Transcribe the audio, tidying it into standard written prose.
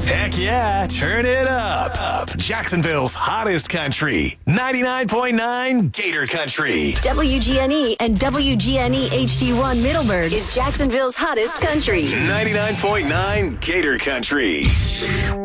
Heck yeah, turn it up. Jacksonville's hottest country, 99.9 Gator Country. WGNE and WGNE HD1 Middleburg is Jacksonville's hottest country. 99.9 Gator Country.